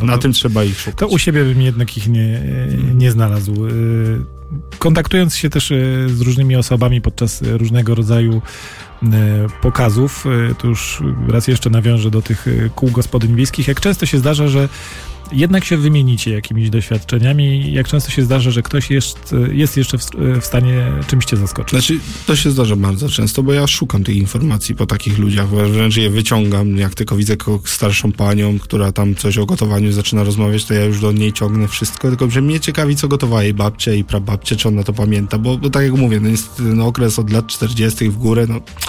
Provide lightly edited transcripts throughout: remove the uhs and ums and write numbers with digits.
Na tym trzeba ich szukać. To u siebie bym jednak ich nie znalazł. Kontaktując się też z różnymi osobami podczas różnego rodzaju pokazów, to już raz jeszcze nawiążę do tych kół gospodyń wiejskich, jak często się zdarza, że jednak się wymienicie jakimiś doświadczeniami, jak często się zdarza, że ktoś jest jeszcze w stanie czymś cię zaskoczyć? Znaczy, to się zdarza bardzo często, bo ja szukam tych informacji po takich ludziach, wręcz je wyciągam, jak tylko widzę starszą panią, która tam coś o gotowaniu zaczyna rozmawiać, to ja już do niej ciągnę wszystko, tylko że mnie ciekawi, co gotowała jej babcia i prababcia, czy ona to pamięta, bo tak jak mówię, jest okres od lat 40. w górę,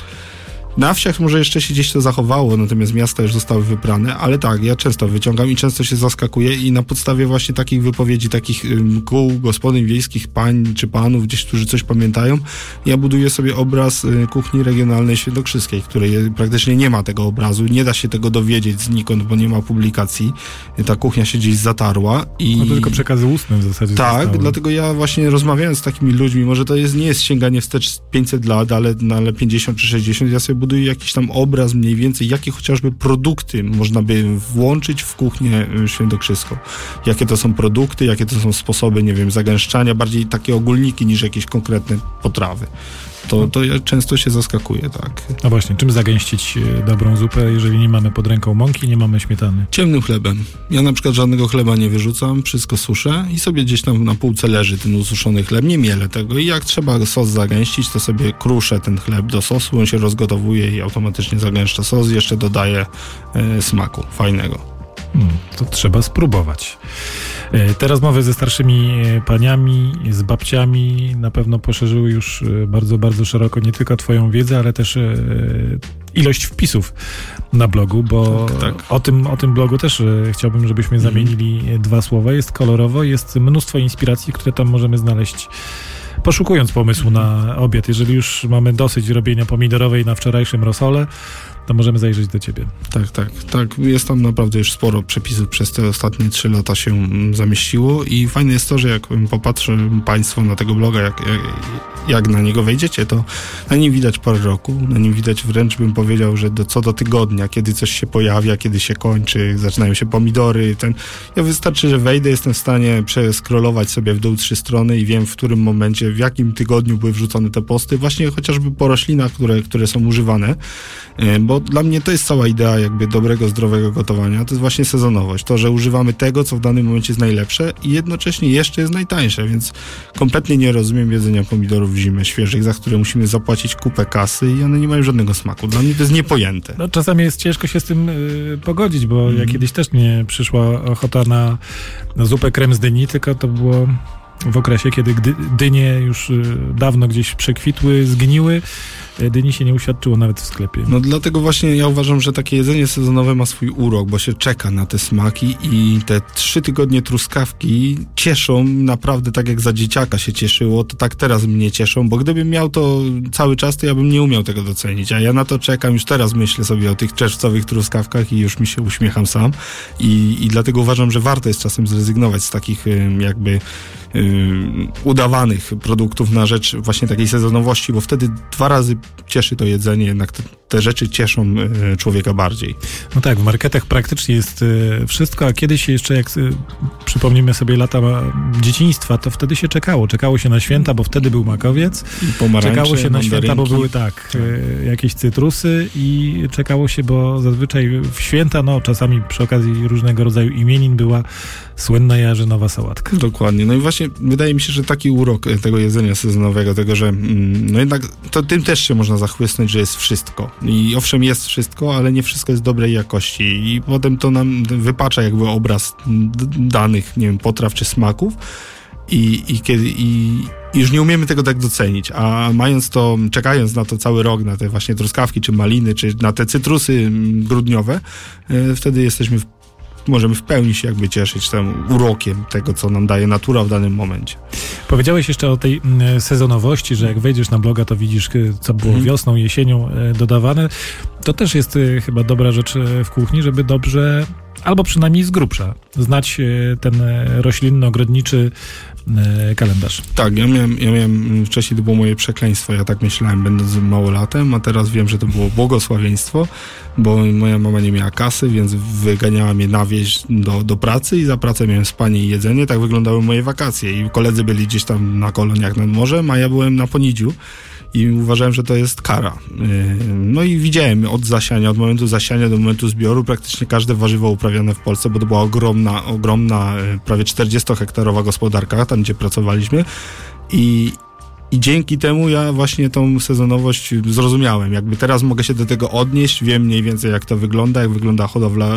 na wsiach może jeszcze się gdzieś to zachowało, natomiast miasta już zostały wybrane, ale tak, ja często wyciągam i często się zaskakuję i na podstawie właśnie takich wypowiedzi, takich kół gospodyń wiejskich, pań czy panów gdzieś, którzy coś pamiętają, ja buduję sobie obraz kuchni regionalnej świętokrzyskiej, której praktycznie nie ma tego obrazu, nie da się tego dowiedzieć znikąd, bo nie ma publikacji, ta kuchnia się gdzieś zatarła i... No to tylko przekazy ustne w zasadzie. Tak, zostały. dlatego ja właśnie rozmawiając z takimi ludźmi, może to nie jest sięganie wstecz 500 lat, ale 50 czy 60, ja sobie buduję jakiś tam obraz mniej więcej, jakie chociażby produkty można by włączyć w kuchnię świętokrzyską. Jakie to są produkty, jakie to są sposoby, nie wiem, zagęszczania, bardziej takie ogólniki niż jakieś konkretne potrawy. To ja często się zaskakuję, tak. No właśnie, czym zagęścić dobrą zupę, jeżeli nie mamy pod ręką mąki, nie mamy śmietany? Ciemnym chlebem. Ja na przykład żadnego chleba nie wyrzucam, wszystko suszę i sobie gdzieś tam na półce leży ten ususzony chleb, nie mielę tego i jak trzeba sos zagęścić, to sobie kruszę ten chleb do sosu, on się rozgotowuje i automatycznie zagęszcza sos, jeszcze dodaje smaku fajnego. To trzeba spróbować. Te rozmowy ze starszymi paniami, z babciami na pewno poszerzyły już bardzo, bardzo szeroko nie tylko twoją wiedzę, ale też ilość wpisów na blogu, bo tak. O tym blogu też chciałbym, żebyśmy zamienili dwa słowa. Jest kolorowo, jest mnóstwo inspiracji, które tam możemy znaleźć, poszukując pomysłu na obiad. Jeżeli już mamy dosyć robienia pomidorowej na wczorajszym rosole, to możemy zajrzeć do ciebie. Tak. Jest tam naprawdę już sporo przepisów przez te ostatnie 3 lata się zamieściło i fajne jest to, że jak popatrzę państwo na tego bloga, jak na niego wejdziecie, to na nim widać porę roku, na nim widać wręcz bym powiedział, że co do tygodnia, kiedy coś się pojawia, kiedy się kończy, zaczynają się pomidory, ja wystarczy, że wejdę, jestem w stanie przeskrolować sobie w dół 3 strony i wiem, w którym momencie, w jakim tygodniu były wrzucone te posty, właśnie chociażby po roślinach, które są używane, bo dla mnie to jest cała idea jakby dobrego, zdrowego gotowania, to jest właśnie sezonowość, to, że używamy tego, co w danym momencie jest najlepsze i jednocześnie jeszcze jest najtańsze, więc kompletnie nie rozumiem jedzenia pomidorów w zimę świeżych, za które musimy zapłacić kupę kasy i one nie mają żadnego smaku. Dla mnie to jest niepojęte. No, czasami jest ciężko się z tym pogodzić, bo ja kiedyś też nie przyszła ochota na zupę krem z dyni, tylko to było w okresie, kiedy dynie już dawno gdzieś przekwitły, zgniły, dyni się nie uświadczyło nawet w sklepie. No dlatego właśnie ja uważam, że takie jedzenie sezonowe ma swój urok, bo się czeka na te smaki i te 3 tygodnie truskawki cieszą naprawdę tak jak za dzieciaka się cieszyło, to tak teraz mnie cieszą, bo gdybym miał to cały czas, to ja bym nie umiał tego docenić, a ja na to czekam, już teraz myślę sobie o tych czerwcowych truskawkach i już mi się uśmiecham sam i dlatego uważam, że warto jest czasem zrezygnować z takich jakby udawanych produktów na rzecz właśnie takiej sezonowości, bo wtedy 2 razy cieszy to jedzenie, jednak te rzeczy cieszą człowieka bardziej. No tak, w marketach praktycznie jest wszystko, a kiedyś jeszcze jak przypomnimy sobie lata dzieciństwa, to wtedy się czekało się na święta, bo wtedy był makowiec, czekało się na święta, bo były jakieś cytrusy i czekało się, bo zazwyczaj w święta, czasami przy okazji różnego rodzaju imienin była słynna jarzynowa sałatka. Dokładnie. No i właśnie wydaje mi się, że taki urok tego jedzenia sezonowego, tego, że jednak to tym też się można zachłysnąć, że jest wszystko. I owszem, jest wszystko, ale nie wszystko jest dobrej jakości. I potem to nam wypacza jakby obraz danych, nie wiem, potraw czy smaków i już nie umiemy tego tak docenić, a czekając na to cały rok, na te właśnie truskawki, czy maliny, czy na te cytrusy grudniowe, wtedy możemy w pełni się jakby cieszyć tym urokiem tego, co nam daje natura w danym momencie. Powiedziałeś jeszcze o tej sezonowości, że jak wejdziesz na bloga, to widzisz, co było wiosną, jesienią dodawane. To też jest chyba dobra rzecz w kuchni, żeby dobrze, albo przynajmniej z grubsza, znać ten roślinny, ogrodniczy kalendarz. Tak, ja miałem wcześniej, to było moje przekleństwo, ja tak myślałem, będąc małolatem, a teraz wiem, że to było błogosławieństwo, bo moja mama nie miała kasy, więc wyganiała mnie na wieś do pracy i za pracę miałem spanie i jedzenie. Tak wyglądały moje wakacje i koledzy byli gdzieś tam na koloniach nad morzem, a ja byłem na Ponidziu i uważałem, że to jest kara. No i widziałem od momentu zasiania do momentu zbioru praktycznie każde warzywo uprawiane w Polsce, bo to była ogromna, prawie 40-hektarowa gospodarka, tam gdzie pracowaliśmy i dzięki temu ja właśnie tą sezonowość zrozumiałem. Jakby teraz mogę się do tego odnieść, wiem mniej więcej jak to wygląda, jak wygląda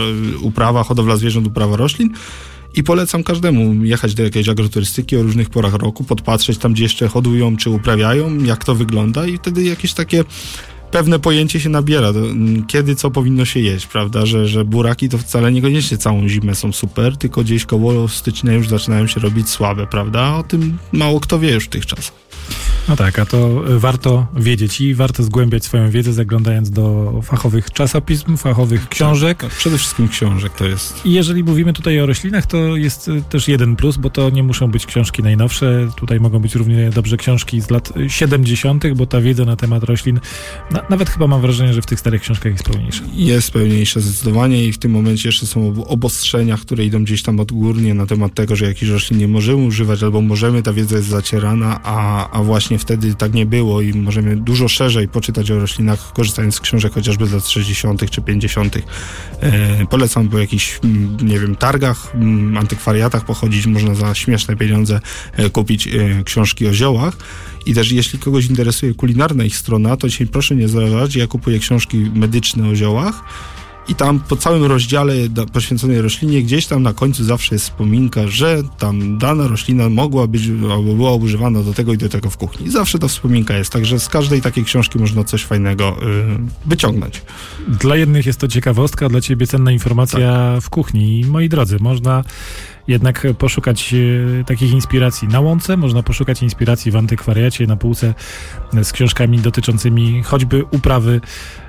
hodowla zwierząt, uprawa roślin. I polecam każdemu jechać do jakiejś agroturystyki o różnych porach roku, podpatrzeć tam, gdzie jeszcze hodują czy uprawiają, jak to wygląda i wtedy jakieś takie pewne pojęcie się nabiera, kiedy co powinno się jeść, prawda, że buraki to wcale niekoniecznie całą zimę są super, tylko gdzieś koło stycznia już zaczynają się robić słabe, prawda, a o tym mało kto wie już w tych czasach. No tak, a to warto wiedzieć i warto zgłębiać swoją wiedzę, zaglądając do fachowych czasopism, fachowych książek. Tak, przede wszystkim książek to jest. I jeżeli mówimy tutaj o roślinach, to jest też jeden plus, bo to nie muszą być książki najnowsze. Tutaj mogą być równie dobrze książki z lat 70., bo ta wiedza na temat roślin, nawet chyba mam wrażenie, że w tych starych książkach jest pełniejsza. Jest pełniejsza zdecydowanie i w tym momencie jeszcze są obostrzenia, które idą gdzieś tam odgórnie na temat tego, że jakichś roślin nie możemy używać albo możemy, ta wiedza jest zacierana, a właśnie wtedy tak nie było i możemy dużo szerzej poczytać o roślinach, korzystając z książek chociażby z lat 60. czy 50. Polecam po jakichś, nie wiem, targach, antykwariatach pochodzić, można za śmieszne pieniądze kupić książki o ziołach. I też jeśli kogoś interesuje kulinarna ich strona, to dzisiaj proszę nie zalewać, ja kupuję książki medyczne o ziołach i tam po całym rozdziale poświęconej roślinie gdzieś tam na końcu zawsze jest wspominka, że tam dana roślina mogła być albo była używana do tego i do tego w kuchni. I zawsze ta wspominka jest, także z każdej takiej książki można coś fajnego wyciągnąć. Dla jednych jest to ciekawostka, dla ciebie cenna informacja w kuchni. I moi drodzy, można jednak poszukać takich inspiracji na łące, można poszukać inspiracji w antykwariacie, na półce z książkami dotyczącymi choćby uprawy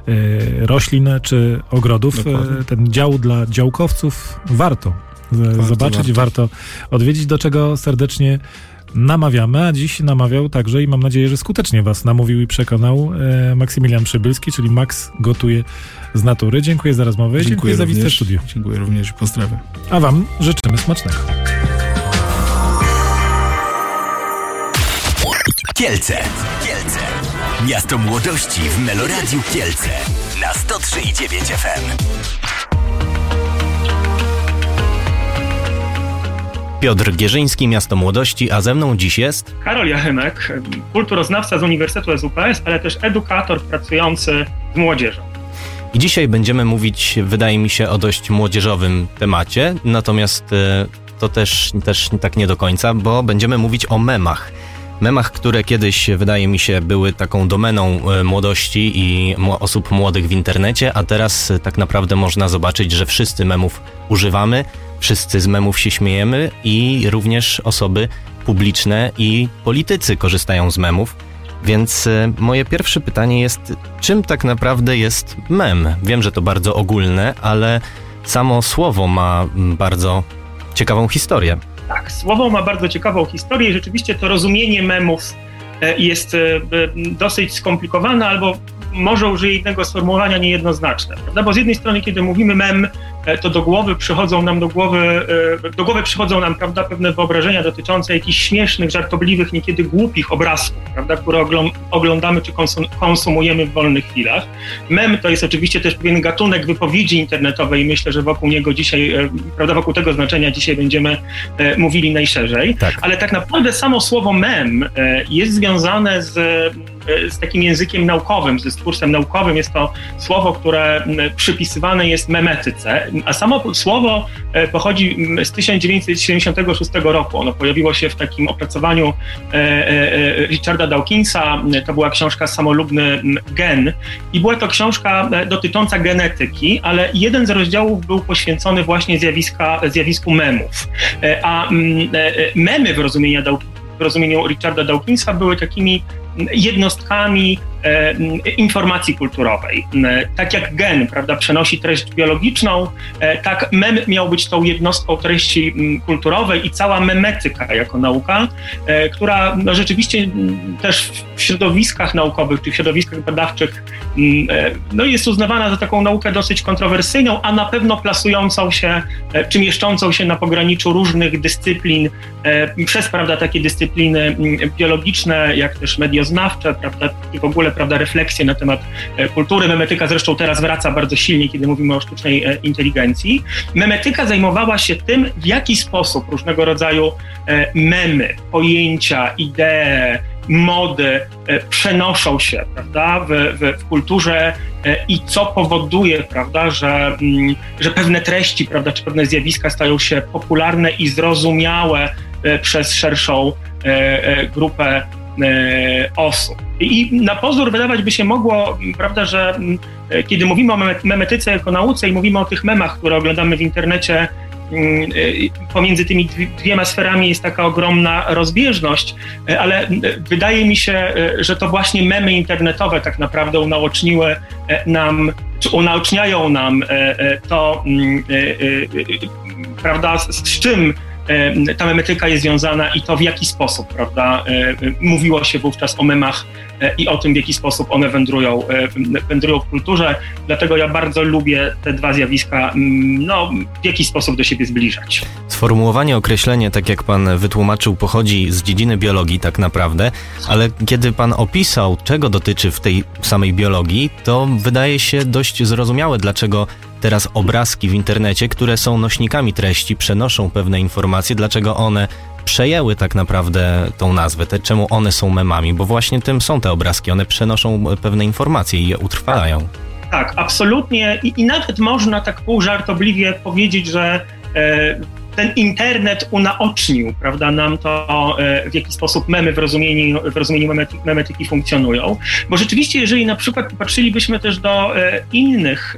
roślin czy ogrodów. Dokładnie. Ten dział dla działkowców warto zobaczyć, warto odwiedzić, do czego serdecznie namawiamy, a dziś namawiał także i mam nadzieję, że skutecznie was namówił i przekonał Maksymilian Przybylski, czyli Max gotuje z natury. Dziękuję za rozmowę. Dziękuję za wizytę w studiu. Dziękuję również i pozdrawiam. A wam życzymy smacznego. Kielce. Miasto młodości w Meloradiu Kielce na 103,9 FM. Piotr Gierzyński, Miasto Młodości, a ze mną dziś jest... Karol Jachymek, kulturoznawca z Uniwersytetu SWPS, ale też edukator pracujący z młodzieżą. I dzisiaj będziemy mówić, wydaje mi się, o dość młodzieżowym temacie, natomiast to też tak nie do końca, bo będziemy mówić o memach. Memach, które kiedyś, wydaje mi się, były taką domeną młodości i osób młodych w internecie, a teraz tak naprawdę można zobaczyć, że wszyscy memów używamy, wszyscy z memów się śmiejemy i również osoby publiczne i politycy korzystają z memów. Więc moje pierwsze pytanie jest, czym tak naprawdę jest mem? Wiem, że to bardzo ogólne, ale samo słowo ma bardzo ciekawą historię. Tak, słowo ma bardzo ciekawą historię i rzeczywiście to rozumienie memów jest dosyć skomplikowane, albo może użyję innego sformułowania, niejednoznaczne. Prawda? Bo z jednej strony, kiedy mówimy mem, to do głowy przychodzą nam prawda, pewne wyobrażenia dotyczące jakichś śmiesznych, żartobliwych, niekiedy głupich obrazków, prawda, które oglądamy czy konsumujemy w wolnych chwilach. Mem to jest oczywiście też pewien gatunek wypowiedzi internetowej i myślę, że wokół niego dzisiaj, prawda, wokół tego znaczenia dzisiaj będziemy mówili najszerzej. Tak. Ale tak naprawdę samo słowo mem jest związane z takim językiem naukowym, ze stwórstwem naukowym. Jest to słowo, które przypisywane jest memetyce, a samo słowo pochodzi z 1976 roku. Ono pojawiło się w takim opracowaniu Richarda Dawkinsa. To była książka Samolubny gen i była to książka dotycząca genetyki, ale jeden z rozdziałów był poświęcony właśnie zjawisku memów. A memy w rozumieniu Richarda Dawkinsa były takimi jednostkami informacji kulturowej. Tak jak gen, prawda, przenosi treść biologiczną, tak mem miał być tą jednostką treści kulturowej i cała memetyka jako nauka, która no, rzeczywiście też w środowiskach naukowych czy w środowiskach badawczych no, jest uznawana za taką naukę dosyć kontrowersyjną, a na pewno plasującą się czy mieszczącą się na pograniczu różnych dyscyplin, przez, prawda, takie dyscypliny biologiczne, jak też medioznawcze, prawda, i w ogóle, prawda, refleksje na temat kultury. Memetyka zresztą teraz wraca bardzo silnie, kiedy mówimy o sztucznej inteligencji. Memetyka zajmowała się tym, w jaki sposób różnego rodzaju memy, pojęcia, idee, mody przenoszą się, prawda, w kulturze i co powoduje, prawda, że pewne treści, prawda, czy pewne zjawiska stają się popularne i zrozumiałe przez szerszą grupę osób. I na pozór wydawać by się mogło, prawda, że kiedy mówimy o memetyce jako nauce i mówimy o tych memach, które oglądamy w internecie, pomiędzy tymi dwiema sferami jest taka ogromna rozbieżność, ale wydaje mi się, że to właśnie memy internetowe tak naprawdę unaoczniły nam, czy unaoczniają nam to, prawda, z czym ta memetyka jest związana i to w jaki sposób, prawda, mówiło się wówczas o memach i o tym, w jaki sposób one wędrują w kulturze. Dlatego ja bardzo lubię te dwa zjawiska, no, w jakiś sposób do siebie zbliżać. Sformułowanie, określenie, tak jak pan wytłumaczył, pochodzi z dziedziny biologii tak naprawdę, ale kiedy pan opisał, czego dotyczy w tej samej biologii, to wydaje się dość zrozumiałe, dlaczego teraz obrazki w internecie, które są nośnikami treści, przenoszą pewne informacje, dlaczego one przejęły tak naprawdę tą nazwę, czemu one są memami, bo właśnie tym są te obrazki, one przenoszą pewne informacje i je utrwalają. Tak, absolutnie i nawet można tak półżartobliwie powiedzieć, że ten internet unaocznił, prawda, nam to, w jaki sposób memy w rozumieniu memetyki funkcjonują. Bo rzeczywiście, jeżeli na przykład popatrzylibyśmy też do innych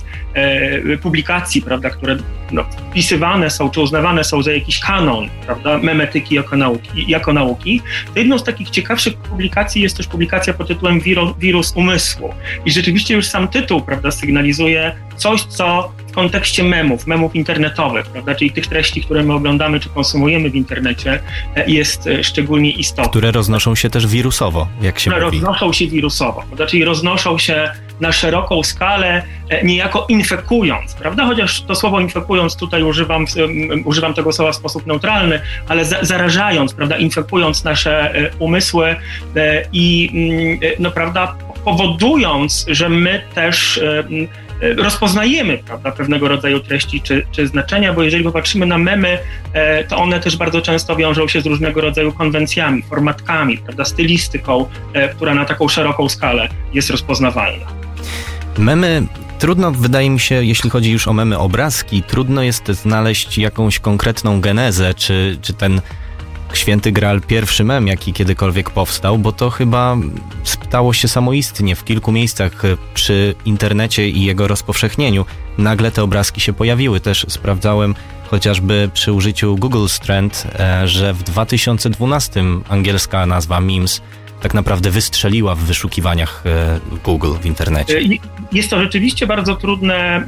publikacji, prawda, które no, wpisywane są, czy uznawane są za jakiś kanon, prawda, memetyki jako nauki, to jedną z takich ciekawszych publikacji jest też publikacja pod tytułem Wirus umysłu. I rzeczywiście już sam tytuł, prawda, sygnalizuje coś, co w kontekście memów internetowych, prawda, czyli tych treści, które my oglądamy czy konsumujemy w internecie, jest szczególnie istotne. Które roznoszą się też wirusowo, jak się mówi. Roznoszą się wirusowo, prawda, czyli roznoszą się na szeroką skalę, niejako infekując, prawda, chociaż to słowo infekując tutaj używam tego słowa w sposób neutralny, ale zarażając, prawda, infekując nasze umysły i, no, prawda, powodując, że my też rozpoznajemy, prawda, pewnego rodzaju treści czy znaczenia, bo jeżeli popatrzymy na memy, to one też bardzo często wiążą się z różnego rodzaju konwencjami, formatkami, prawda, stylistyką, która na taką szeroką skalę jest rozpoznawalna. Memy, trudno, wydaje mi się, jeśli chodzi już o memy, obrazki, trudno jest znaleźć jakąś konkretną genezę, czy ten Święty Graal, pierwszy mem, jaki kiedykolwiek powstał, bo to chyba stało się samoistnie w kilku miejscach przy internecie i jego rozpowszechnieniu. Nagle te obrazki się pojawiły. Też sprawdzałem chociażby przy użyciu Google Trend, że w 2012 angielska nazwa memes tak naprawdę wystrzeliła w wyszukiwaniach Google w internecie. Jest to rzeczywiście bardzo trudne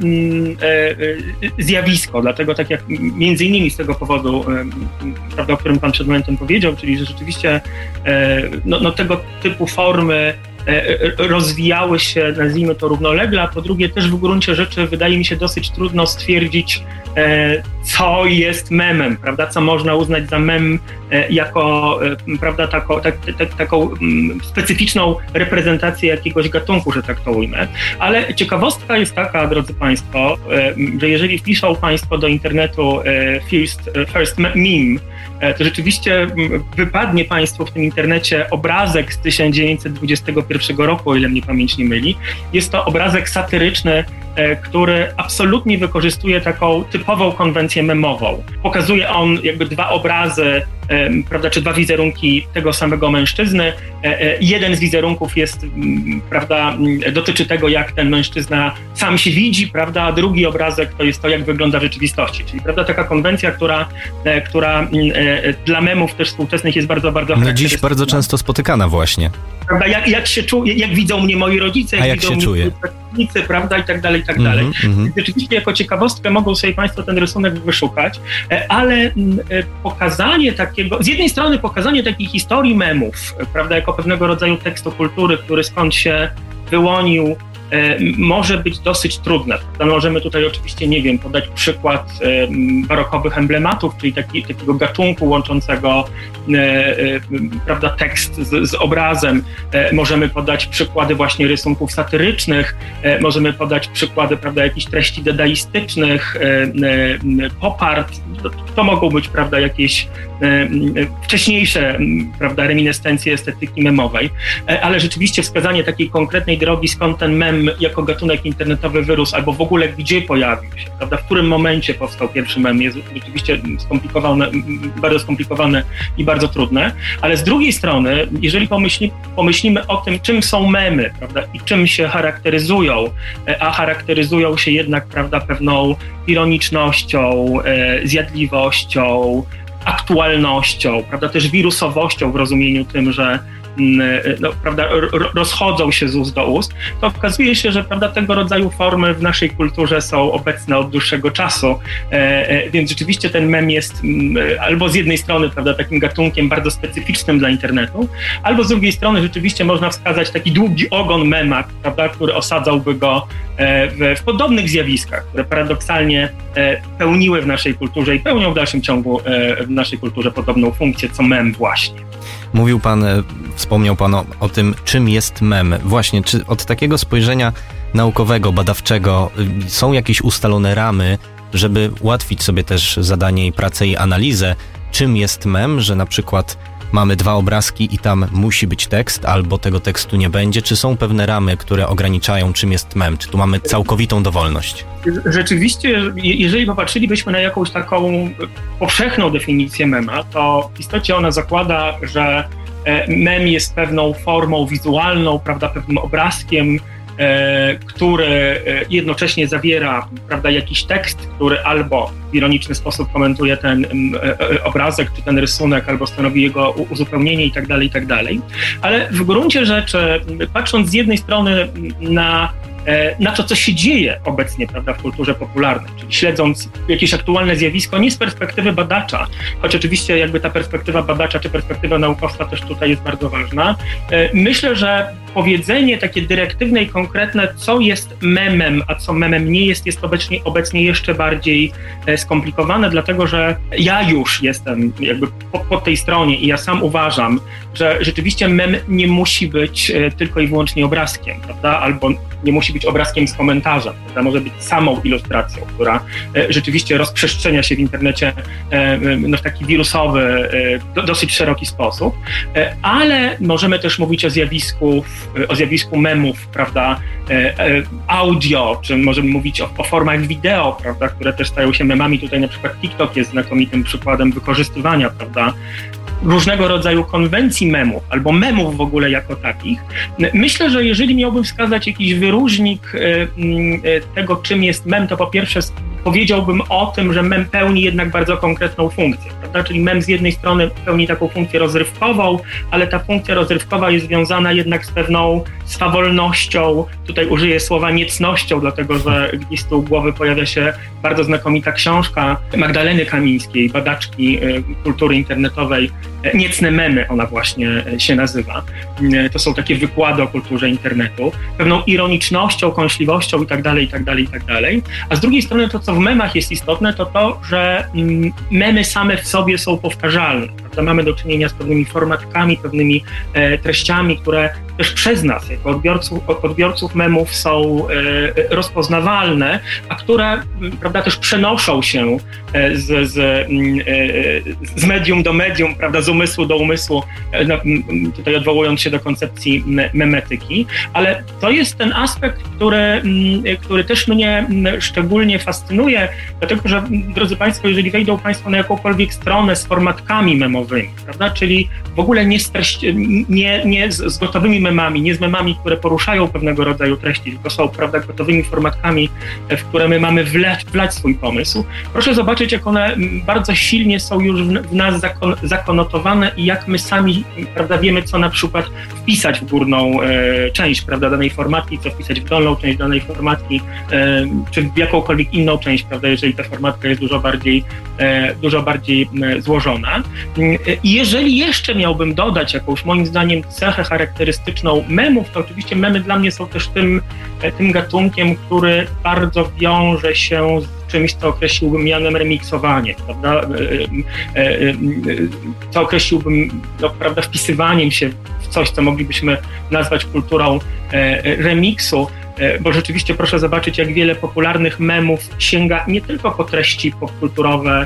zjawisko, dlatego tak jak między innymi z tego powodu, prawda, o którym pan przed momentem powiedział, czyli że rzeczywiście no, tego typu formy rozwijały się, nazwijmy to, równolegle, a po drugie też w gruncie rzeczy wydaje mi się dosyć trudno stwierdzić, co jest memem, prawda, co można uznać za mem jako, prawda, taką specyficzną reprezentację jakiegoś gatunku, że tak to ujmę. Ale ciekawostka jest taka, drodzy Państwo, że jeżeli wpiszą Państwo do internetu first meme, to rzeczywiście wypadnie Państwu w tym internecie obrazek z 1921 roku, o ile mnie pamięć nie myli. Jest to obrazek satyryczny, który absolutnie wykorzystuje taką typową konwencję memową. Pokazuje on jakby dwa obrazy prawda, czy dwa wizerunki tego samego mężczyzny. Jeden z wizerunków jest, prawda, dotyczy tego, jak ten mężczyzna sam się widzi, prawda, a drugi obrazek to jest to, jak wygląda w rzeczywistości. Czyli, prawda, taka konwencja, która dla memów też współczesnych jest bardzo, bardzo charakterystyczna. Dziś bardzo często spotykana właśnie. Prawda, jak się czuję, jak widzą mnie moi rodzice, jak widzą się czuję, pracownicy, prawda, i tak dalej, i tak dalej. Rzeczywiście jako ciekawostkę mogą sobie Państwo ten rysunek wyszukać, ale pokazanie takiego, z jednej strony pokazanie takiej historii memów, prawda, jako pewnego rodzaju tekstu kultury, który skąd się wyłonił, może być dosyć trudne. Możemy tutaj oczywiście, nie wiem, podać przykład barokowych emblematów, czyli takiego gatunku łączącego, prawda, tekst z obrazem. Możemy podać przykłady właśnie rysunków satyrycznych, możemy podać przykłady, prawda, jakichś treści dadaistycznych, pop-art. To mogą być, prawda, jakieś wcześniejsze, prawda, reminiscencje estetyki memowej, ale rzeczywiście wskazanie takiej konkretnej drogi, skąd ten mem jako gatunek internetowy wyrósł, albo w ogóle gdzie pojawił się, prawda, w którym momencie powstał pierwszy mem, jest rzeczywiście bardzo skomplikowane i bardzo trudne, ale z drugiej strony, jeżeli pomyślimy o tym, czym są memy, prawda, i czym się charakteryzują, a charakteryzują się jednak, prawda, pewną ironicznością, zjadliwością, aktualnością, prawda, też wirusowością w rozumieniu tym, że prawda, rozchodzą się z ust do ust, to okazuje się, że, prawda, tego rodzaju formy w naszej kulturze są obecne od dłuższego czasu, więc rzeczywiście ten mem jest albo z jednej strony, prawda, takim gatunkiem bardzo specyficznym dla internetu, albo z drugiej strony rzeczywiście można wskazać taki długi ogon mema, prawda, który osadzałby go w podobnych zjawiskach, które paradoksalnie pełniły w naszej kulturze i pełnią w dalszym ciągu w naszej kulturze podobną funkcję, co mem właśnie. Mówił Pan, wspomniał Pan o tym, czym jest mem. Właśnie, czy od takiego spojrzenia naukowego, badawczego są jakieś ustalone ramy, żeby ułatwić sobie też zadanie i pracę i analizę, czym jest mem, że na przykład mamy dwa obrazki i tam musi być tekst, albo tego tekstu nie będzie? Czy są pewne ramy, które ograniczają, czym jest mem? Czy tu mamy całkowitą dowolność? Rzeczywiście, jeżeli popatrzylibyśmy na jakąś taką powszechną definicję mema, to w istocie ona zakłada, że mem jest pewną formą wizualną, prawda, pewnym obrazkiem, który jednocześnie zawiera, prawda, jakiś tekst, który albo w ironiczny sposób komentuje ten obrazek czy ten rysunek, albo stanowi jego uzupełnienie i tak dalej. Ale w gruncie rzeczy, patrząc z jednej strony na to, co się dzieje obecnie, prawda, w kulturze popularnej, czyli śledząc jakieś aktualne zjawisko nie z perspektywy badacza, choć oczywiście jakby ta perspektywa badacza czy perspektywa naukowca też tutaj jest bardzo ważna. Myślę, że powiedzenie takie dyrektywne i konkretne, co jest memem, a co memem nie jest obecnie jeszcze bardziej skomplikowane, dlatego że ja już jestem jakby po tej stronie i ja sam uważam, że rzeczywiście mem nie musi być tylko i wyłącznie obrazkiem, prawda, albo nie musi być obrazkiem z komentarzem, prawda? Może być samą ilustracją, która rzeczywiście rozprzestrzenia się w internecie w taki wirusowy, dosyć szeroki sposób, ale możemy też mówić o zjawisku memów, prawda, audio, czy możemy mówić o formach wideo, prawda, które też stają się memami. Tutaj na przykład TikTok jest znakomitym przykładem wykorzystywania, prawda, różnego rodzaju konwencji memów, albo memów w ogóle jako takich. Myślę, że jeżeli miałbym wskazać jakiś wyróżnik tego, czym jest mem, to po pierwsze powiedziałbym o tym, że mem pełni jednak bardzo konkretną funkcję, prawda? Czyli mem z jednej strony pełni taką funkcję rozrywkową, ale ta funkcja rozrywkowa jest związana jednak z pewną swawolnością, tutaj użyję słowa niecnością, dlatego że gdzieś z tyłu głowy pojawia się bardzo znakomita książka Magdaleny Kamińskiej, badaczki kultury internetowej, Niecne memy ona właśnie się nazywa. To są takie wykłady o kulturze internetu, pewną ironicznością, kąśliwością i tak dalej. A z drugiej strony to, co w memach jest istotne, to to, że memy same w sobie są powtarzalne. Prawda? Mamy do czynienia z pewnymi formatkami, pewnymi treściami, które też przez nas, jako odbiorców memów są rozpoznawalne, a które, prawda, też przenoszą się z medium do medium, prawda, z umysłu do umysłu, tutaj odwołując się do koncepcji memetyki, ale to jest ten aspekt, który też mnie szczególnie fascynuje, dlatego że, drodzy Państwo, jeżeli wejdą Państwo na jakąkolwiek stronę z formatkami memowymi, memowymi, prawda? Czyli w ogóle nie z gotowymi memami, nie z memami, które poruszają pewnego rodzaju treści, tylko są, prawda, gotowymi formatkami, w które my mamy wlać swój pomysł. Proszę zobaczyć, jak one bardzo silnie są już w nas zakonotowane i jak my sami, prawda, wiemy, co na przykład wpisać w górną część, prawda, danej formatki, co wpisać w dolną część danej formatki, czy w jakąkolwiek inną część, prawda, jeżeli ta formatka jest dużo bardziej złożona. I jeżeli jeszcze miałbym dodać jakąś, moim zdaniem, cechę charakterystyczną memów, to oczywiście memy dla mnie są też tym gatunkiem, który bardzo wiąże się z czymś, co określiłbym mianem remiksowanie, prawda? Co określiłbym, no, prawda, wpisywaniem się w coś, co moglibyśmy nazwać kulturą remiksu, bo rzeczywiście proszę zobaczyć, jak wiele popularnych memów sięga nie tylko po treści popkulturowe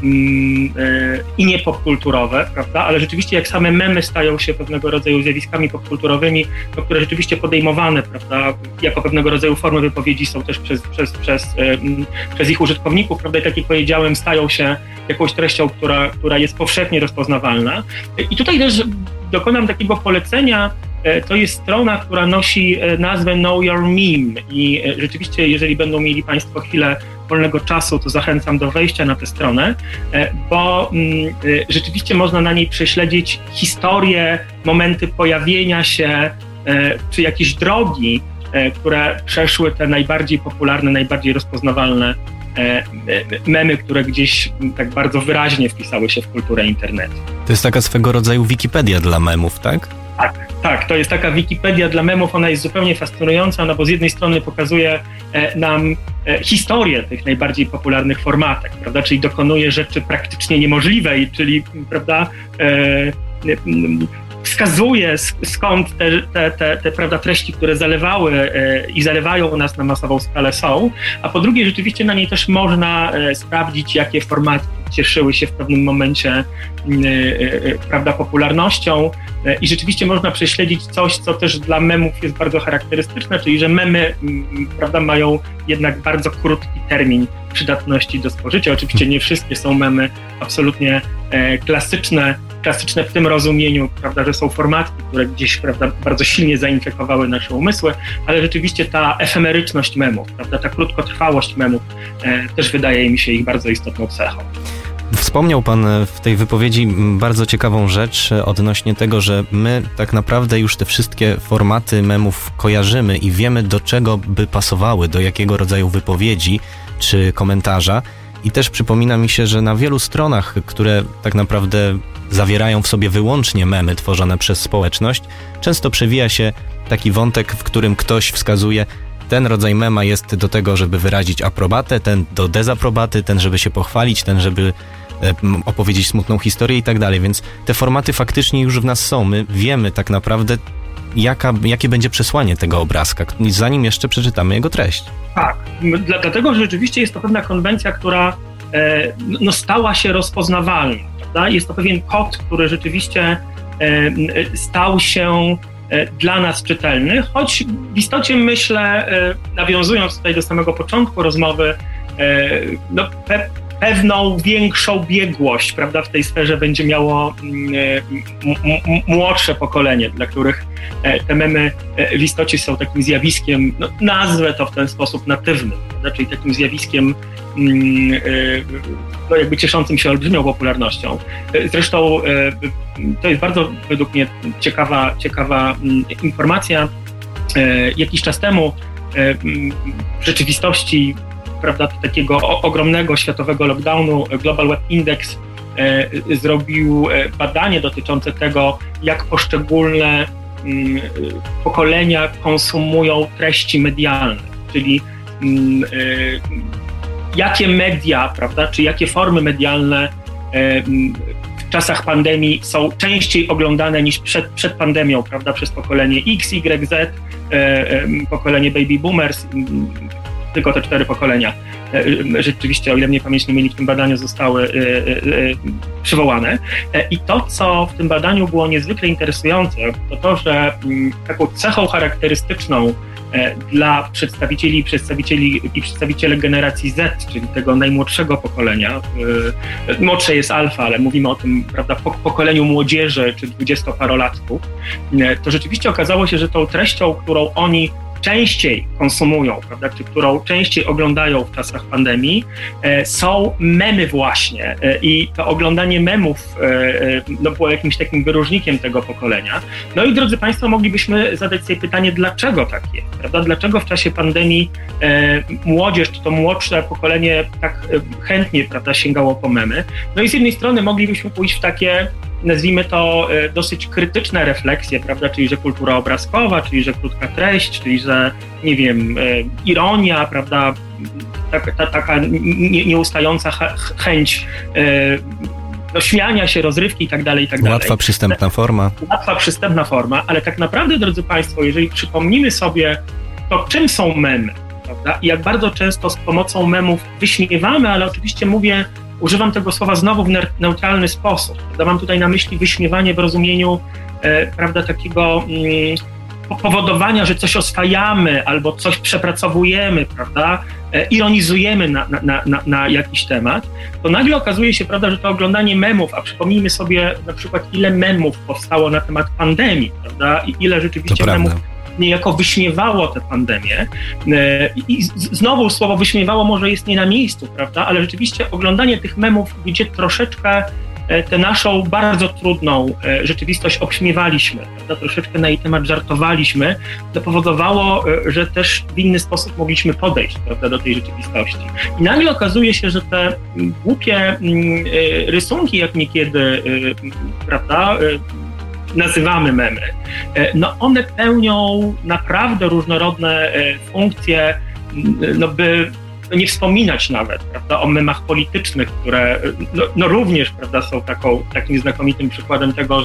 i niepopkulturowe, prawda, ale rzeczywiście jak same memy stają się pewnego rodzaju zjawiskami popkulturowymi, no, które rzeczywiście podejmowane, prawda, jako pewnego rodzaju formy wypowiedzi są też przez ich użytkowników, prawda, i tak jak powiedziałem, stają się jakąś treścią, która jest powszechnie rozpoznawalna. I tutaj też dokonam takiego polecenia. To jest strona, która nosi nazwę Know Your Meme i rzeczywiście, jeżeli będą mieli Państwo chwilę wolnego czasu, to zachęcam do wejścia na tę stronę, bo rzeczywiście można na niej prześledzić historię, momenty pojawienia się, czy jakieś drogi, które przeszły te najbardziej popularne, najbardziej rozpoznawalne memy, które gdzieś tak bardzo wyraźnie wpisały się w kulturę internetu. To jest taka swego rodzaju Wikipedia dla memów, tak? Tak, to jest taka Wikipedia dla memów, ona jest zupełnie fascynująca, no bo z jednej strony pokazuje nam historię tych najbardziej popularnych formatek, prawda, czyli dokonuje rzeczy praktycznie niemożliwej, czyli, prawda, wskazuje, skąd te prawda, treści, które zalewały i zalewają nas na masową skalę są, a po drugie rzeczywiście na niej też można sprawdzić, jakie formatki cieszyły się w pewnym momencie, prawda, popularnością i rzeczywiście można prześledzić coś, co też dla memów jest bardzo charakterystyczne, czyli że memy, prawda, mają jednak bardzo krótki termin przydatności do spożycia. Oczywiście nie wszystkie są memy absolutnie klasyczne w tym rozumieniu, prawda, że są formatki, które gdzieś, prawda, bardzo silnie zainfekowały nasze umysły, ale rzeczywiście ta efemeryczność memów, prawda, ta krótkotrwałość memów też wydaje mi się ich bardzo istotną cechą. Wspomniał Pan w tej wypowiedzi bardzo ciekawą rzecz odnośnie tego, że my tak naprawdę już te wszystkie formaty memów kojarzymy i wiemy, do czego by pasowały, do jakiego rodzaju wypowiedzi czy komentarza. I też przypomina mi się, że na wielu stronach, które tak naprawdę zawierają w sobie wyłącznie memy tworzone przez społeczność, często przewija się taki wątek, w którym ktoś wskazuje, ten rodzaj mema jest do tego, żeby wyrazić aprobatę, ten do dezaprobaty, ten, żeby się pochwalić, ten, żeby opowiedzieć smutną historię i tak dalej, więc te formaty faktycznie już w nas są. My wiemy tak naprawdę, jakie będzie przesłanie tego obrazka, zanim jeszcze przeczytamy jego treść. Tak, dlatego, że rzeczywiście jest to pewna konwencja, która stała się rozpoznawalna, prawda? Jest to pewien kod, który rzeczywiście stał się dla nas czytelny, choć w istocie myślę, nawiązując tutaj do samego początku rozmowy, pewną większą biegłość, prawda, w tej sferze będzie miało młodsze pokolenie, dla których te memy w istocie są takim zjawiskiem, nazwę to w ten sposób natywnym, prawda, czyli takim zjawiskiem jakby cieszącym się olbrzymią popularnością. Zresztą to jest bardzo według mnie ciekawa informacja. Jakiś czas temu w rzeczywistości, prawda, takiego ogromnego światowego lockdownu Global Web Index zrobił badanie dotyczące tego, jak poszczególne pokolenia konsumują treści medialne, czyli jakie media, prawda, czy jakie formy medialne w czasach pandemii są częściej oglądane niż przed pandemią, prawda, przez pokolenie X, Y, Z, pokolenie baby boomers, tylko te 4 pokolenia rzeczywiście, o ile mnie pamięć nie myli, w tym badaniu zostały przywołane. I to, co w tym badaniu było niezwykle interesujące, to to, że taką cechą charakterystyczną dla przedstawiciele generacji Z, czyli tego najmłodszego pokolenia. Młodsze jest alfa, ale mówimy o tym, prawda, pokoleniu młodzieży czy 20-parolatków. To rzeczywiście okazało się, że tą treścią, którą oni częściej konsumują, prawda, czy którą częściej oglądają w czasach pandemii, są memy właśnie. I to oglądanie memów było jakimś takim wyróżnikiem tego pokolenia. No i drodzy Państwo, moglibyśmy zadać sobie pytanie, dlaczego tak jest, prawda? Dlaczego w czasie pandemii młodzież, czy to młodsze pokolenie tak chętnie, prawda, sięgało po memy? No i z jednej strony moglibyśmy pójść w takie, nazwijmy to, dosyć krytyczne refleksje, prawda, czyli że kultura obrazkowa, czyli że krótka treść, czyli że, nie wiem, ironia, prawda, taka nieustająca chęć śmiania się, rozrywki i tak dalej, i tak dalej. Łatwa, przystępna forma. Łatwa, przystępna forma, ale tak naprawdę, drodzy Państwo, jeżeli przypomnimy sobie to, czym są memy, prawda, i jak bardzo często z pomocą memów wyśmiewamy, ale oczywiście używam tego słowa znowu w neutralny sposób. Prawda? Mam tutaj na myśli wyśmiewanie w rozumieniu, prawda, takiego powodowania, że coś oswajamy albo coś przepracowujemy, prawda, ironizujemy na jakiś temat, to nagle okazuje się, prawda, że to oglądanie memów, a przypomnijmy sobie na przykład, ile memów powstało na temat pandemii, prawda, i ile rzeczywiście memów niejako wyśmiewało tę pandemię. I znowu słowo wyśmiewało może jest nie na miejscu, prawda, ale rzeczywiście oglądanie tych memów, gdzie troszeczkę tę naszą bardzo trudną rzeczywistość obśmiewaliśmy, prawda, troszeczkę na jej temat żartowaliśmy, to powodowało, że też w inny sposób mogliśmy podejść, prawda, do tej rzeczywistości. I nagle okazuje się, że te głupie rysunki, jak niekiedy, prawda, nazywamy memy, no one pełnią naprawdę różnorodne funkcje, no by nie wspominać nawet, prawda, o memach politycznych, które no również, prawda, są takim znakomitym przykładem tego,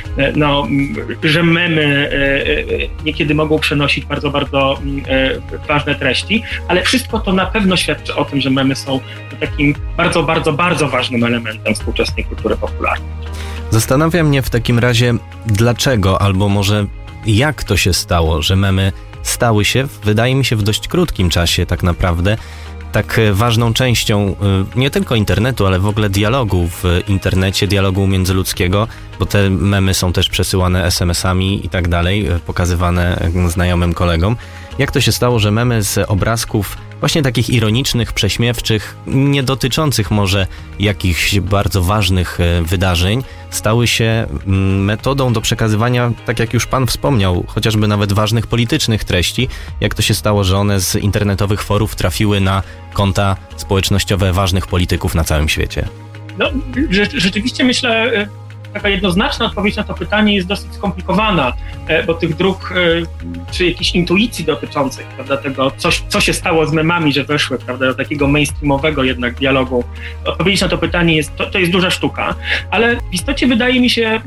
że memy niekiedy mogą przenosić bardzo, bardzo ważne treści, ale wszystko to na pewno świadczy o tym, że memy są takim bardzo, bardzo, bardzo ważnym elementem współczesnej kultury popularnej. Zastanawia mnie w takim razie, dlaczego, albo może jak to się stało, że memy stały się, wydaje mi się, w dość krótkim czasie tak naprawdę, tak ważną częścią nie tylko internetu, ale w ogóle dialogu w internecie, dialogu międzyludzkiego, bo te memy są też przesyłane SMS-ami i tak dalej, pokazywane znajomym kolegom. Jak to się stało, że memy z obrazków właśnie takich ironicznych, prześmiewczych, nie dotyczących może jakichś bardzo ważnych wydarzeń, stały się metodą do przekazywania, tak jak już Pan wspomniał, chociażby nawet ważnych politycznych treści. Jak to się stało, że one z internetowych forów trafiły na konta społecznościowe ważnych polityków na całym świecie? No, rzeczywiście myślę, taka jednoznaczna odpowiedź na to pytanie jest dosyć skomplikowana, bo tych dróg czy jakichś intuicji dotyczących, prawda, tego, co się stało z memami, że weszły, prawda, do takiego mainstreamowego jednak dialogu, odpowiedź na to pytanie to jest duża sztuka, ale w istocie wydaje mi się,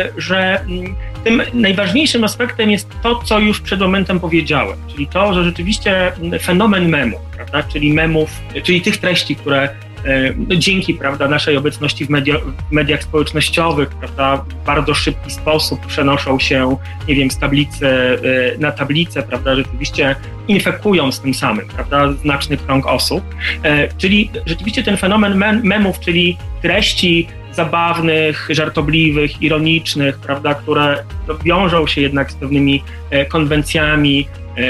że tym najważniejszym aspektem jest to, co już przed momentem powiedziałem, czyli to, że rzeczywiście fenomen memów, prawda, czyli memów, czyli tych treści, które dzięki, prawda, naszej obecności w mediach społecznościowych, prawda, w bardzo szybki sposób przenoszą się, nie wiem, z tablicy na tablicę, prawda, rzeczywiście infekując tym samym, prawda, znaczny krąg osób. Czyli rzeczywiście ten fenomen memów, czyli treści zabawnych, żartobliwych, ironicznych, prawda, które wiążą się jednak z pewnymi konwencjami,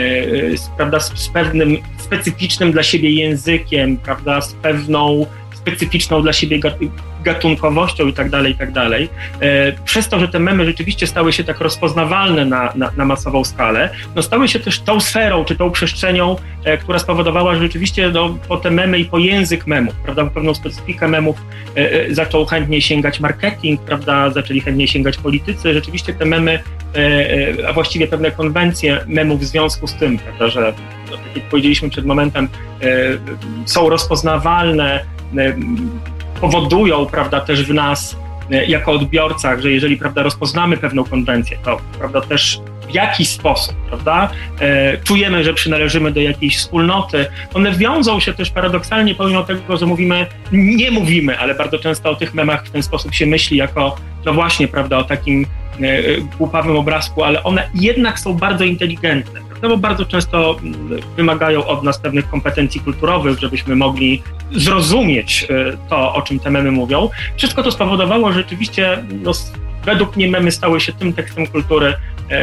prawda, z pewnym specyficznym dla siebie językiem, prawda, z pewną specyficzną dla siebie gatunkowością i tak dalej. Przez to, że te memy rzeczywiście stały się tak rozpoznawalne na masową skalę, no stały się też tą sferą, czy tą przestrzenią, która spowodowała, że rzeczywiście po te memy i po język memów, prawda, po pewną specyfikę memów zaczął chętnie sięgać marketing, prawda, zaczęli chętnie sięgać politycy. Rzeczywiście te memy, a właściwie pewne konwencje memów w związku z tym, prawda, że no, tak jak powiedzieliśmy przed momentem, są rozpoznawalne, powodują, prawda, też w nas jako odbiorcach, że jeżeli, prawda, rozpoznamy pewną konwencję, to, prawda, też w jakiś sposób, prawda, czujemy, że przynależymy do jakiejś wspólnoty. One wiążą się też paradoksalnie, pomimo tego, że nie mówimy, ale bardzo często o tych memach w ten sposób się myśli jako, no właśnie, prawda, o takim głupawym obrazku, ale one jednak są bardzo inteligentne, prawda? Bo bardzo często wymagają od nas pewnych kompetencji kulturowych, żebyśmy mogli zrozumieć to, o czym te memy mówią. Wszystko to spowodowało, że rzeczywiście według mnie memy stały się tym tekstem kultury,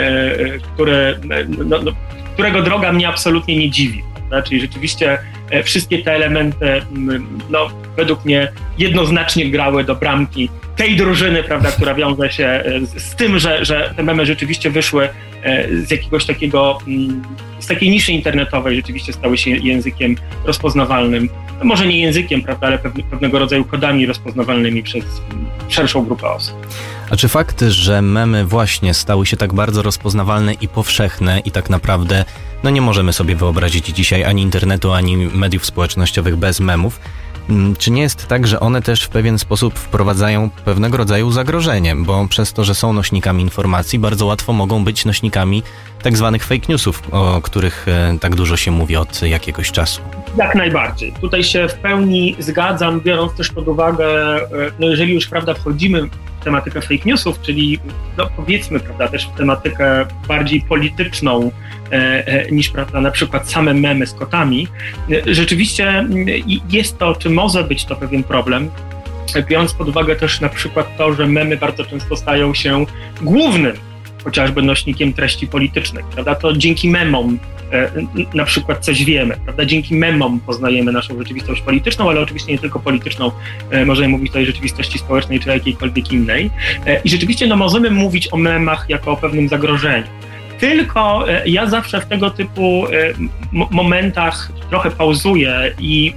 którego droga mnie absolutnie nie dziwi. Prawda? Czyli rzeczywiście wszystkie te elementy według mnie jednoznacznie grały do bramki tej drużyny, prawda, która wiąże się z tym, że te memy rzeczywiście wyszły z jakiegoś takiego, z takiej niszy internetowej, rzeczywiście stały się językiem rozpoznawalnym. No może nie językiem, prawda, ale pewnego rodzaju kodami rozpoznawalnymi przez szerszą grupę osób. A czy fakt, że memy właśnie stały się tak bardzo rozpoznawalne i powszechne i tak naprawdę nie możemy sobie wyobrazić dzisiaj ani internetu, ani mediów społecznościowych bez memów, czy nie jest tak, że one też w pewien sposób wprowadzają pewnego rodzaju zagrożenie, bo przez to, że są nośnikami informacji, bardzo łatwo mogą być nośnikami tak zwanych fake newsów, o których tak dużo się mówi od jakiegoś czasu? Jak najbardziej. Tutaj się w pełni zgadzam, biorąc też pod uwagę, jeżeli już, prawda, wchodzimy w tematykę fake newsów, czyli powiedzmy, prawda, też w tematykę bardziej polityczną niż, prawda, na przykład same memy z kotami, rzeczywiście jest to, czy może być to pewien problem, biorąc pod uwagę też na przykład to, że memy bardzo często stają się głównym chociażby nośnikiem treści politycznych, prawda? To dzięki memom na przykład coś wiemy, prawda? Dzięki memom poznajemy naszą rzeczywistość polityczną, ale oczywiście nie tylko polityczną, możemy mówić tutaj o rzeczywistości społecznej czy jakiejkolwiek innej. I rzeczywiście możemy mówić o memach jako o pewnym zagrożeniu. Tylko ja zawsze w tego typu momentach trochę pauzuję i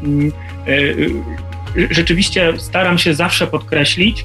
rzeczywiście staram się zawsze podkreślić,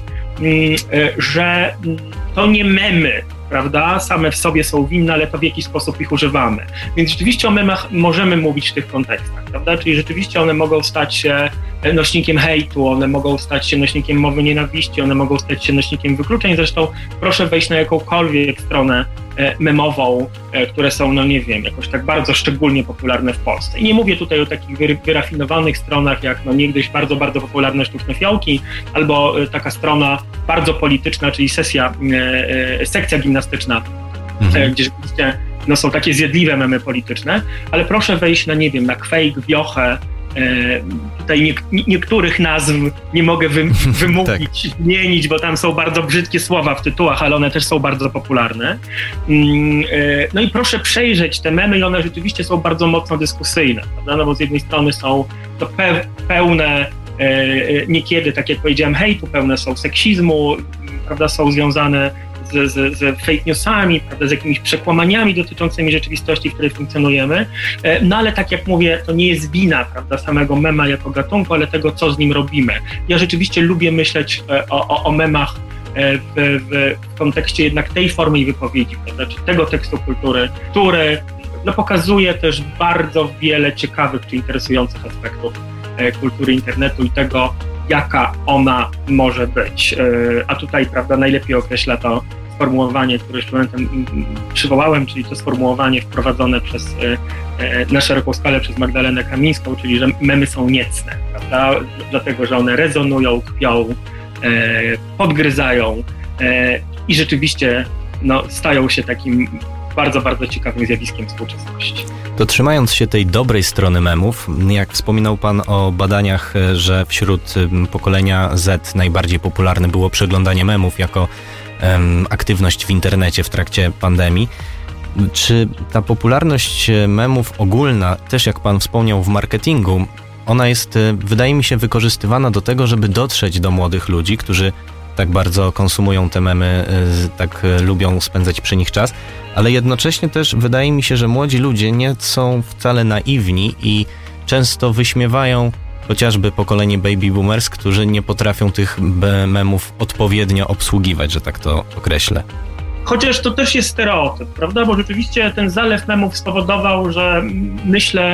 że to nie memy, prawda, same w sobie są winne, ale to w jaki sposób ich używamy. Więc rzeczywiście o memach możemy mówić w tych kontekstach, prawda, czyli rzeczywiście one mogą stać się nośnikiem hejtu, one mogą stać się nośnikiem mowy nienawiści, one mogą stać się nośnikiem wykluczeń. Zresztą proszę wejść na jakąkolwiek stronę memową, które są, nie wiem, jakoś tak bardzo szczególnie popularne w Polsce. I nie mówię tutaj o takich wyrafinowanych stronach, jak niegdyś bardzo, bardzo popularne Sztuczne Fiołki, albo taka strona bardzo polityczna, czyli sekcja gimnastyczna, gdzie rzeczywiście są takie zjadliwe memy polityczne, ale proszę wejść na, nie wiem, na Quake, Wiochę, tutaj niektórych nazw nie mogę wymówić, zmienić, bo tam są bardzo brzydkie słowa w tytułach, ale one też są bardzo popularne. No i proszę przejrzeć te memy i one rzeczywiście są bardzo mocno dyskusyjne, prawda? No bo z jednej strony są to pełne niekiedy, tak jak powiedziałem, hejtu, pełne są seksizmu, prawda, są związane z fake newsami, prawda, z jakimiś przekłamaniami dotyczącymi rzeczywistości, w której funkcjonujemy. No ale tak jak mówię, to nie jest wina, prawda, samego mema jako gatunku, ale tego, co z nim robimy. Ja rzeczywiście lubię myśleć o memach w kontekście jednak tej formy i wypowiedzi, prawda, czy tego tekstu kultury, który pokazuje też bardzo wiele ciekawych czy interesujących aspektów kultury internetu i tego, jaka ona może być. A tutaj, prawda, najlepiej określa to sformułowanie, które już momentem przywołałem, czyli to sformułowanie wprowadzone na szeroką skalę przez Magdalenę Kamińską, czyli że memy są niecne, prawda? Dlatego, że one rezonują, kpią, podgryzają i rzeczywiście stają się takim bardzo, bardzo ciekawym zjawiskiem współczesności. To trzymając się tej dobrej strony memów, jak wspominał Pan o badaniach, że wśród pokolenia Z najbardziej popularne było przeglądanie memów jako aktywność w internecie w trakcie pandemii. Czy ta popularność memów ogólna, też jak Pan wspomniał w marketingu, ona jest, wydaje mi się, wykorzystywana do tego, żeby dotrzeć do młodych ludzi, którzy tak bardzo konsumują te memy, tak lubią spędzać przy nich czas, ale jednocześnie też wydaje mi się, że młodzi ludzie nie są wcale naiwni i często wyśmiewają chociażby pokolenie baby boomers, którzy nie potrafią tych memów odpowiednio obsługiwać, że tak to określę. Chociaż to też jest stereotyp, prawda? Bo rzeczywiście ten zalew memów spowodował, że myślę,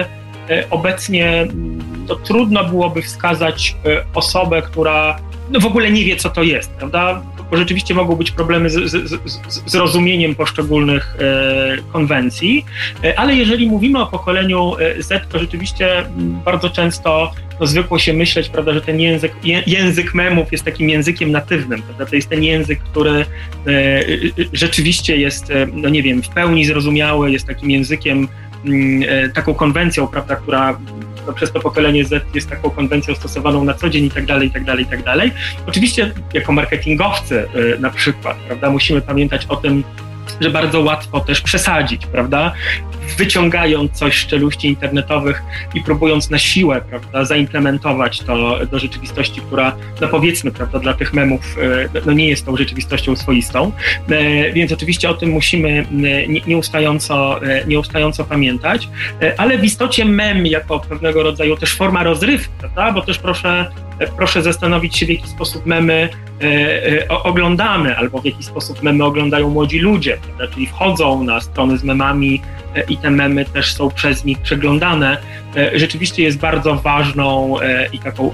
obecnie trudno byłoby wskazać osobę, która w ogóle nie wie, co to jest, prawda? Bo rzeczywiście mogą być problemy z rozumieniem poszczególnych konwencji, ale jeżeli mówimy o pokoleniu Z, to rzeczywiście bardzo często zwykło się myśleć, prawda, że ten język memów jest takim językiem natywnym, prawda? To jest ten język, który rzeczywiście jest, w pełni zrozumiały, jest takim językiem, taką konwencją, prawda, która przez to pokolenie Z jest taką konwencją stosowaną na co dzień i tak dalej. Oczywiście jako marketingowcy na przykład, prawda, musimy pamiętać o tym, że bardzo łatwo też przesadzić, prawda, wyciągając coś z czeluści internetowych i próbując na siłę, prawda, zaimplementować to do rzeczywistości, która, powiedzmy, prawda, dla tych memów nie jest tą rzeczywistością swoistą, więc oczywiście o tym musimy nieustająco pamiętać, ale w istocie mem jako pewnego rodzaju też forma rozrywki, prawda, bo też proszę zastanowić się, w jaki sposób memy oglądamy, albo w jaki sposób memy oglądają młodzi ludzie, prawda? Czyli wchodzą na strony z memami i te memy też są przez nich przeglądane. Rzeczywiście jest bardzo ważną i taką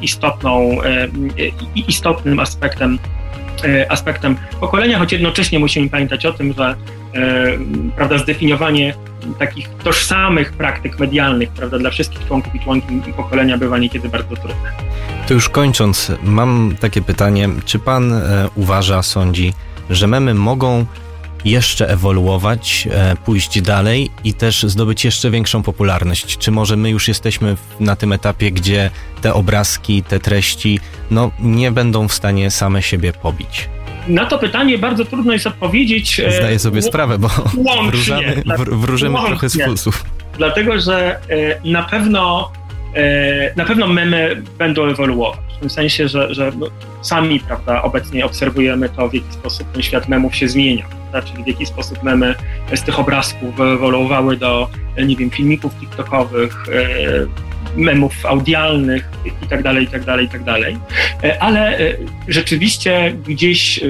istotnym aspektem pokolenia, choć jednocześnie musimy pamiętać o tym, że prawda, zdefiniowanie takich tożsamych praktyk medialnych, prawda, dla wszystkich członków i członkiń pokolenia bywa niekiedy bardzo trudne. To już kończąc, mam takie pytanie, czy pan sądzi, że memy mogą jeszcze ewoluować, pójść dalej i też zdobyć jeszcze większą popularność? Czy może my już jesteśmy na tym etapie, gdzie te obrazki, te treści nie będą w stanie same siebie pobić? Na to pytanie bardzo trudno jest odpowiedzieć. Zdaję sobie sprawę, bo wróżymy trochę z fusów. Dlatego, że na pewno memy będą ewoluować. W tym sensie, że sami, prawda, obecnie obserwujemy to, w jaki sposób ten świat memów się zmienia. Prawda? Czyli w jaki sposób memy z tych obrazków wyewoluowały do, filmików TikTokowych, memów audialnych i tak dalej. Ale rzeczywiście gdzieś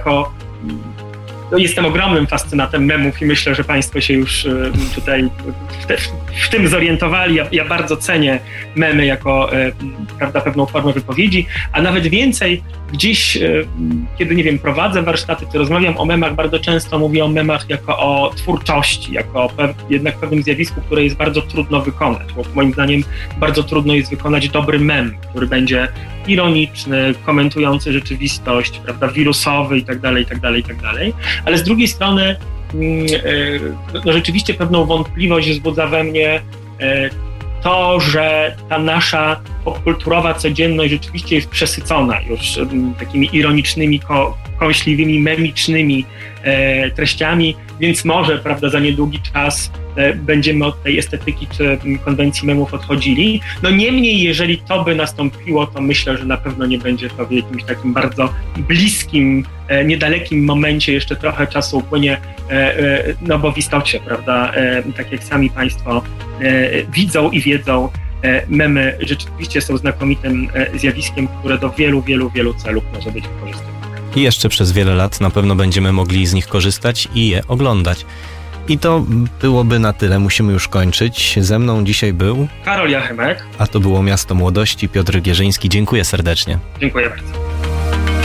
jestem ogromnym fascynatem memów i myślę, że Państwo się już tutaj w tym zorientowali. Ja bardzo cenię memy jako prawda, pewną formę wypowiedzi, a nawet więcej gdzieś, kiedy prowadzę warsztaty, czy rozmawiam o memach, bardzo często mówię o memach jako o twórczości, jako o jednak pewnym zjawisku, które jest bardzo trudno wykonać, bo moim zdaniem bardzo trudno jest wykonać dobry mem, który będzie ironiczny, komentujący rzeczywistość, prawda, wirusowy i tak dalej. Ale z drugiej strony rzeczywiście pewną wątpliwość wzbudza we mnie to, że ta nasza popkulturowa codzienność rzeczywiście jest przesycona już takimi ironicznymi, kąśliwymi, memicznymi treściami, więc może, prawda, za niedługi czas będziemy od tej estetyki czy konwencji memów odchodzili. Niemniej, jeżeli to by nastąpiło, to myślę, że na pewno nie będzie to w jakimś takim bardzo bliskim, niedalekim momencie, jeszcze trochę czasu upłynie, bo w istocie, prawda, tak jak sami Państwo widzą i wiedzą, memy rzeczywiście są znakomitym zjawiskiem, które do wielu celów może być wykorzystywane. I jeszcze przez wiele lat na pewno będziemy mogli z nich korzystać i je oglądać. I to byłoby na tyle. Musimy już kończyć. Ze mną dzisiaj był Karol Jachymek. A to było Miasto Młodości. Piotr Gierzyński. Dziękuję serdecznie. Dziękuję bardzo.